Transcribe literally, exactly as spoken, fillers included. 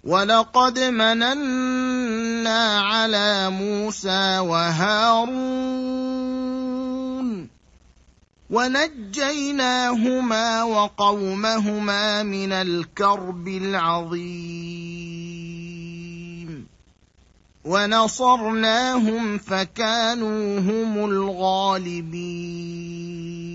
وَلَقَدْ مَنَنَّا عَلَىٰ مُوسَىٰ وَهَارُونَ وَنَجَّيْنَاهُمَا وَقَوْمَهُمَا مِنَ الْكَرْبِ الْعَظِيمِ وَنَصَرْنَاهُمْ فَكَانُوا هُمُ الْغَالِبِينَ